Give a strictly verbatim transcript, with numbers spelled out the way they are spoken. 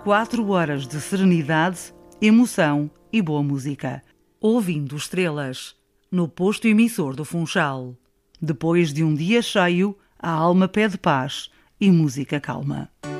Quatro horas de serenidade, emoção e boa música. Ouvindo estrelas, no posto emissor do Funchal. Depois de um dia cheio, a alma pede paz e música calma.